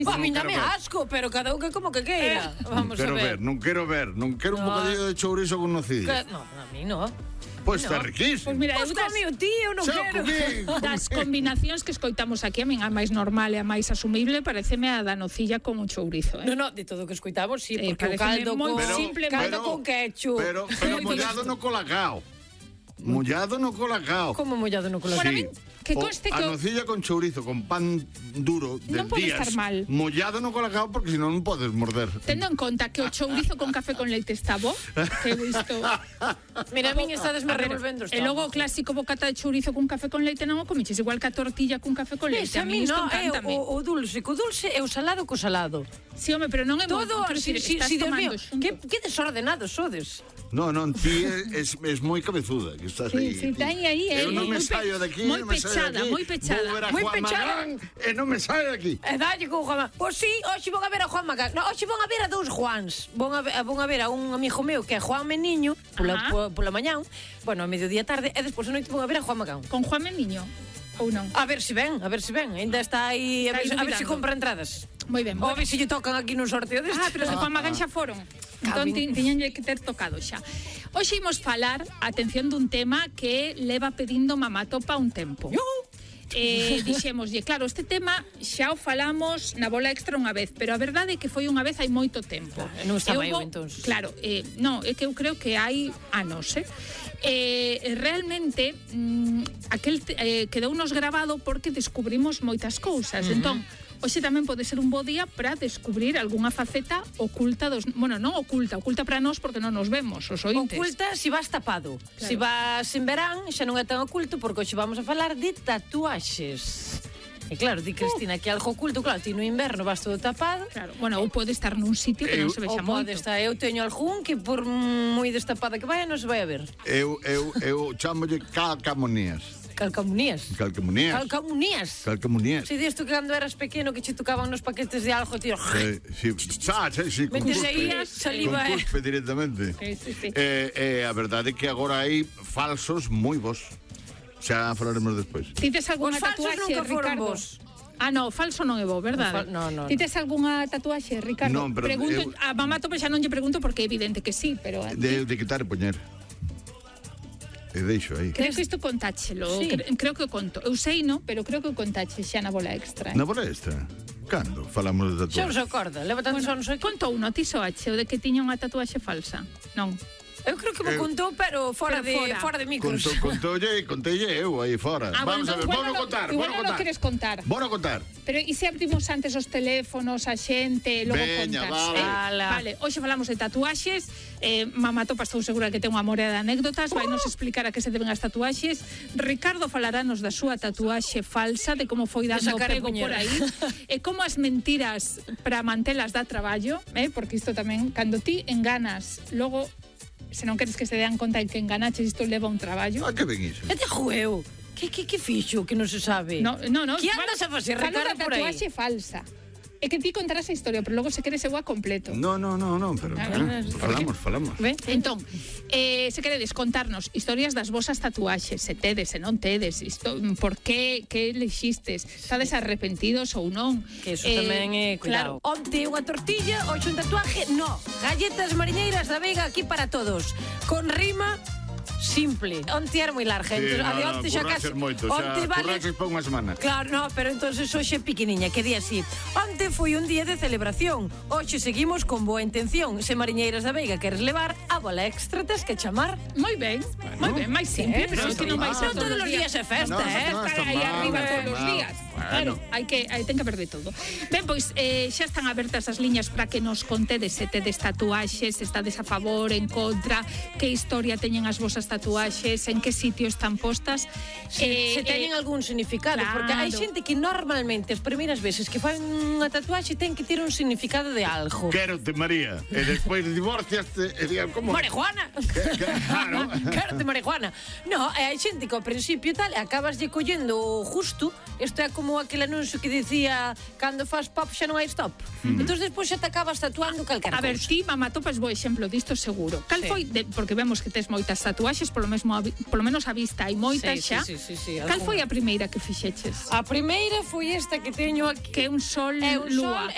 A mí dame asco, pero cada un que como que queira. Vamos a ver. Non quero un bocadillo de chourizo con nocilla. No, a mí no. Pois está riquísimo. Pois mira, Pois comi o tío, non quero. das combinacións que escoitamos aquí, a min a máis normal e a máis asumible pareceme a da nocilla con o chourizo, No, de todo o que escoitamos, sí, porque o pareceme caldo moi con simple, caldo con ketchup. Pero mollado no colacao. Mollado no colacao. Como mollado no colacao? Bueno, que conste que a nocilla con chourizo, con pan duro de non pode días. estar mal. Mollado no colacao porque senón non podes morder. Tendo en conta que o chourizo con café con leite está bo, que he visto. Mira, a min estades me revolvendo E logo o clásico bocata de chourizo con café con leite non o comiches, igual que a tortilla con café con leite. A mí isto non, encántame. o dulce co dulce e o salado co salado. Sí, home, pero non é Todo, quero dicir, estás Dios tomando mío, xunto. que desordenados sodes. Non, ti es moi cabezuda que estás aí. Sí, está aí. Eu non me saio de aquí, moi pechada, moi pechada. Vou ver a Moi Juan pechada. Magán e non me saio de aquí. E dalle con Juan Magán. Pois sí, hoxe vou a ver a Juan Magán. No, hoxe vou a ver a dous Juans. Vou a ver a un amigo meu que é Juan Meniño pola mañán, bueno, a mediodía tarde, e despois a noite vou a ver a Juan Magán. Con Juan Meniño? Ou non? A ver se ven. Ainda está aí, a ver se compra entradas. Moi ben. Ou a ver se lle tocan aquí nun sorteo deste. Pero se Juan Magán xa foron. Entón tiñanlle que ter tocado xa. Hoxe imos falar, atención, dun tema que leva pedindo Mamá Topa un tempo. Dixémoslle, claro, este tema xa o falamos na bola extra unha vez, pero a verdade é que foi unha vez hai moito tempo. Non estaba eu, entón. Claro, non, é que eu creo que hai anos, realmente aquel quedounos grabado porque descubrimos moitas cousas. Entón, hoxe tamén pode ser un bo día para descubrir algunha faceta oculta dos... Bueno, non oculta para nós porque non nos vemos, os ointes. Oculta se vas tapado. Claro. Se vas en verán, xa non é tan oculto porque hoxe vamos a falar de tatuaxes. E claro, di Cristina que algo oculto, claro, ti no inverno vas todo tapado. Claro, bueno, ou pode estar nun sitio que non se vexa moito. Pode estar, eu teño algún que por moi destapada que vaya non se vai a ver. Eu chámolle calcamonías. Calcamonías. Si disto que cando eras pequeno que che tocaban nos paquetes de algo, tío. Sí, con saliva. Con cuspe directamente. Sí. A verdade é que agora hai falsos moi bons. Xa falaremos despois. Ti tes algunha Os falsos tatuaxe, nunca foron Ricardo? vos. No, falso non é bo, verdade? No. Ti tes algunha tatuaxe, Ricardo? Non, pero pregunto, a Mamá Topa xa non lle pregunto porque é evidente que sí, pero... De quitar e poñer. E deixo aí. Creo que isto contáchelo, Sí. creo que o conto. Eu sei, no, pero creo que o contache xa na bola extra. Na bola extra? Cando falamos de Xa non tatuaxe? se acorda, leva tantos anos aquí. Contou uno, ti soache, o de que tiña unha tatuaxe falsa. Non. Eu creo que me contou, pero fora de micros. Contelle eu aí fora. Vamos a ver, vamos contar. Igual non queres contar. Vamos contar. Pero e se abrimos antes os teléfonos, a xente, logo Veña, contas? Vale, hoxe falamos de tatuaxes. Mamá Topa estou segura que ten unha morea de anécdotas, vai nos explicar a que se deben as tatuaxes. Ricardo falarános da súa tatuaxe falsa, de como foi dando pego por aí, e como as mentiras para mantelas dá traballo, porque isto tamén, cando ti enganas, logo se non queres que se dean conta de que enganaches, isto leva un traballo. Que ben iso? E te jueu. Que fixo que non se sabe? No. Que andas a facer, Ricardo, por aí? Tatuaxe falsa. É que ti contarás a historia, pero logo se queres eu a completo. No, pero falamos. Entón, se queredes contarnos historias das vosas tatuaxes, se tedes, se non tedes, por que elexistes, estades arrepentidos ou non. Que eso tamén é, cuidado. Onte unha tortilla, hoxe un tatuaje, no. Galletas mariñeiras da Vega aquí para todos. Con rima simple. Onte era moi larga, entón, a de onte xa casi. Onte vale para unha semana. Claro, no, pero entonces hoxe é pequeniña, que di así. Onte foi un día de celebración. Hoxe seguimos con boa intención. Se mariñeiras da Veiga queres levar, a bola extra tes que chamar. Moi ben, máis simple, pero é que non vai ser todos os días é festa, estar aí arriba todos os días. Claro, ten que haber de todo. Ben, pois xa están abertas as liñas para que nos contedes se tedes tatuaxes, se estades a favor, en contra, que historia teñen as vosas tatuaxes, en que sitio están postas. Se teñen algún significado, claro. Porque hai xente que normalmente as primeiras veces que fan unha tatuaxe ten que ter un significado de algo. Quérote, María, e despois divorciaste e digan, como? Marihuana. Claro. Quérote, marihuana. No, hai xente que ao principio tal, acabas lle collendo justo, isto é como aquele anuncio que dicía cando faz pop xa non hai stop. Entón despois xa te acabas tatuando calquera cousa. A ver, ti, Mamá Topa, es bo exemplo disto seguro. Cal foi, porque vemos que tes moitas tatuaxes, polo menos a vista hai moitas xa. Sí, cal foi a primeira que fixeches? A primeira foi esta que teño aquí. Que é un sol, lúa.